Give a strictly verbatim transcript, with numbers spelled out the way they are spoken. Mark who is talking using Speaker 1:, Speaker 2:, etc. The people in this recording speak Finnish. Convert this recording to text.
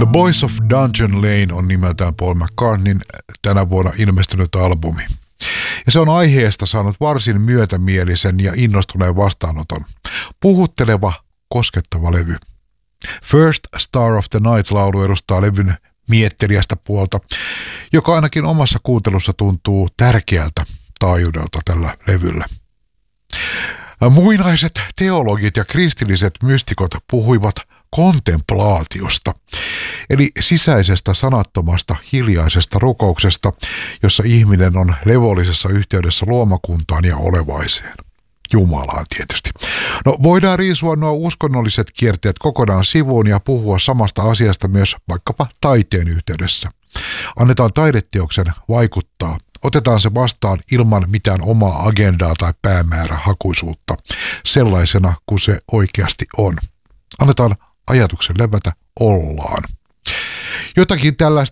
Speaker 1: The Boys of Dungeon Lane on nimeltään Paul McCartneyn tänä vuonna ilmestynyt albumi. Ja se on aiheesta saanut varsin myötämielisen ja innostuneen vastaanoton. Puhutteleva, koskettava levy. First Star of the Night-laulu edustaa levyn miettelijästä puolta, joka ainakin omassa kuuntelussa tuntuu tärkeältä taajuudelta tällä levyllä. Muinaiset teologit ja kristilliset mystikot puhuivat kontemplaatiosta, eli sisäisestä sanattomasta hiljaisesta rukouksesta, jossa ihminen on levollisessa yhteydessä luomakuntaan ja olevaiseen. Jumalaan tietysti. No voidaan riisua nuo uskonnolliset kierteet kokonaan sivuun ja puhua samasta asiasta myös vaikkapa taiteen yhteydessä. Annetaan taideteoksen vaikuttaa. Otetaan se vastaan ilman mitään omaa agendaa tai päämäärähakuisuutta, sellaisena kuin se oikeasti on. Annetaan ajatuksen levätä ollaan. Jotakin tällaista